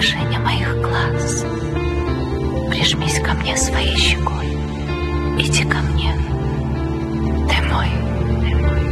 выражение моих глаз. Прижмись ко мне своей щекой, иди ко мне.